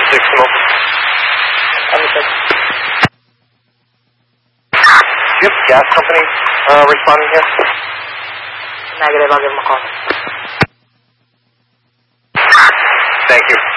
smoke. Understood. Do you have gas company responding here? Negative, I'll give them a call. Thank you.